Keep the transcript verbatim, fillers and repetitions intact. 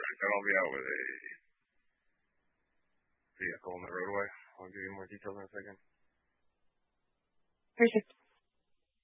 right, then I'll be out with a vehicle on the roadway. I'll give you more details in a second. Perfect.